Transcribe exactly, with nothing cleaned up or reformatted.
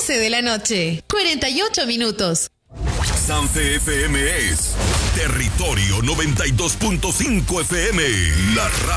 once de la noche. cuarenta y ocho minutos. Sanfe F M es Territorio noventa y dos punto cinco F M. La